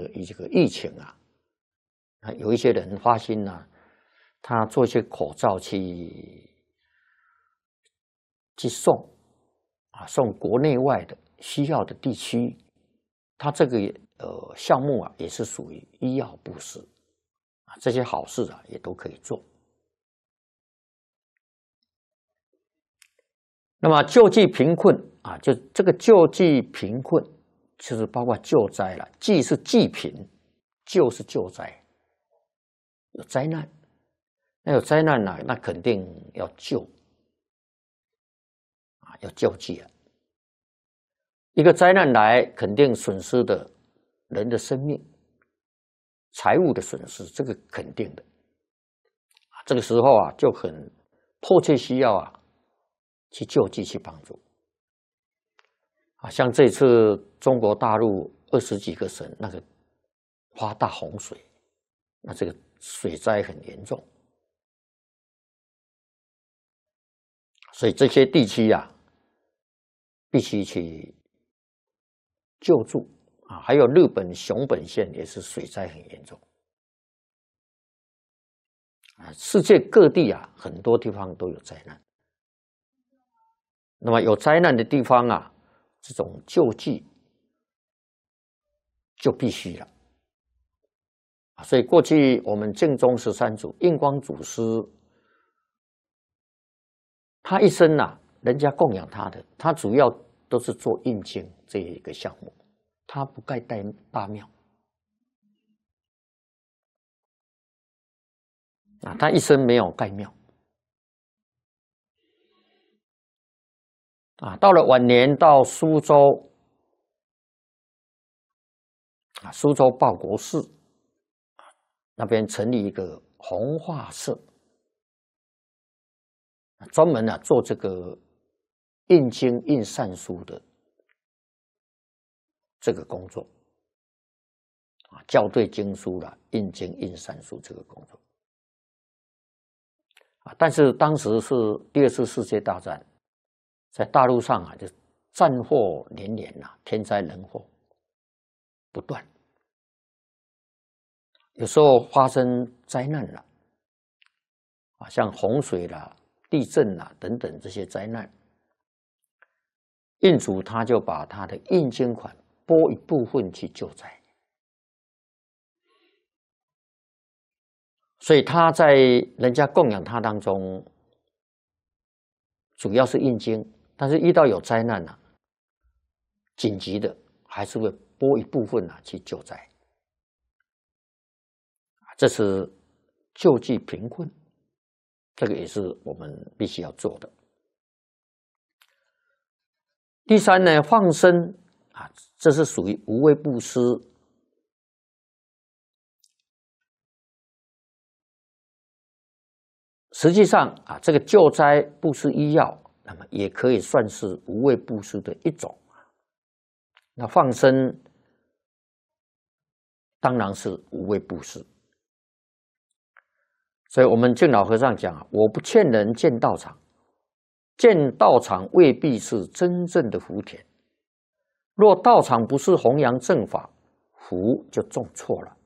这个疫情啊，有一些人发心呢，他做一些口罩去送送国内外的需要的地区，他这个项目啊也是属于医药布施这些好事啊也都可以做。那么救济贫困就这个救济贫困，就是包括救灾了。济是济贫，救是救灾。有灾难，那有灾难那肯定要救要救济啊。一个灾难来，肯定损失的人的生命、财物的损失，这个肯定的。这个时候就很迫切需要去救济、去帮助像这次中国大陆20几个省那个发大洪水，那这个水灾很严重，所以这些地区必须去救助还有日本熊本县也是水灾很严重世界各地很多地方都有灾难。那么有灾难的地方这种救济就必须了所以过去我们净宗13祖印光祖师，他一生人家供养他的，他主要都是做印经这一个项目，他不盖大庙他一生没有盖庙到了晚年到苏州苏州报国寺那边成立一个弘化社，专门做这个印经印善书的这个工作校对经书印经印善书这个工作但是当时是第2次世界大战，在大陆上就战祸连连天灾人祸不断，有时候发生灾难了像洪水啦、地震啦等等这些灾难，印主他就把他的印经款拨一部分去救灾，所以他在人家供养他当中，主要是印经，但是遇到有灾难紧急的还是会拨一部分去救灾。这是救济贫困，这个也是我们必须要做的。第3呢，放生这是属于无畏布施。实际上这个救灾布施医药，那么也可以算是无畏布施的一种。那放生当然是无畏布施。所以我们净老和尚讲我不劝人建道场，建道场未必是真正的福田。若道场不是弘扬正法，福就种错了。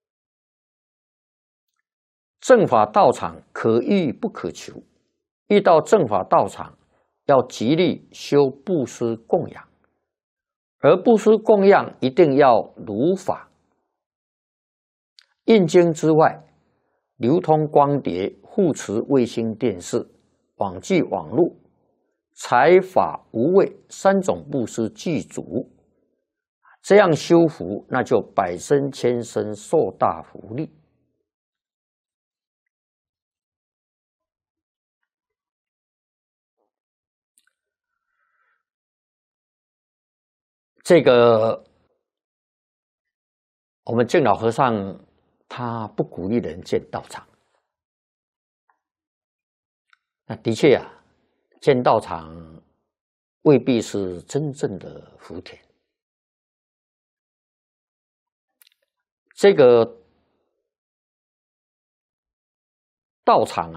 正法道场可遇不可求，遇到正法道场要极力修布施供养，而布施供养一定要如法。印经之外，流通光碟、护持卫星电视、网际网络、财法无畏3种布施具足，这样修福，那就百生千生受大福利。这个我们净老和尚他不鼓励人建道场。那的确建道场未必是真正的福田。这个道场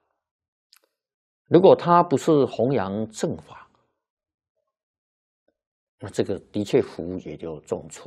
如果它不是弘扬正法，那这个的确福也就种错。